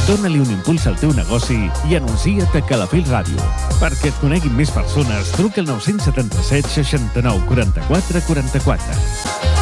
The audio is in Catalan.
Dóna-li un impuls al teu negoci i anuncia't a Calafell Ràdio. Perquè et coneguin més persones, truca al 977 69 44 44.